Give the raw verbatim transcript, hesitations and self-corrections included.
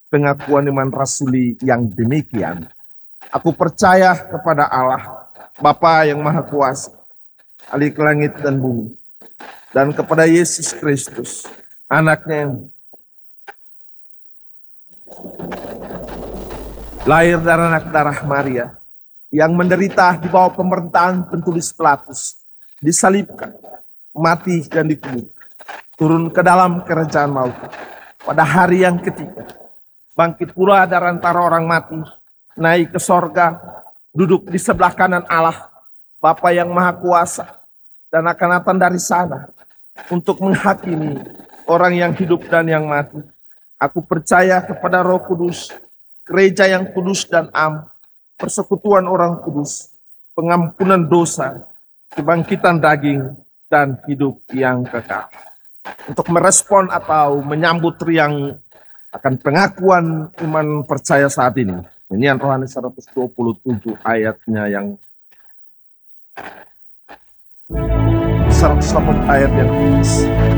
pengakuan iman rasuli yang demikian. Aku percaya kepada Allah, Bapa yang Maha Kuasa, Ahli langit dan bumi, dan kepada Yesus Kristus, anaknya yang lahir dari anak darah Maria, yang menderita di bawah pemerintahan Pontius Pilatus, disalibkan, mati dan dikubur, turun ke dalam kerajaan maut. Pada hari yang ketiga, bangkit pula dari antara orang mati, naik ke sorga, duduk di sebelah kanan Allah, Bapa yang Maha Kuasa, dan akan datang dari sana untuk menghakimi orang yang hidup dan yang mati. Aku percaya kepada Roh Kudus, gereja yang kudus dan am, persekutuan orang kudus, pengampunan dosa, kebangkitan daging, dan hidup yang kekal. Untuk merespon atau menyambut riang akan pengakuan iman percaya saat ini, ini Yohanes seratus dua puluh tujuh ayatnya yang seratus ayat yang kudus.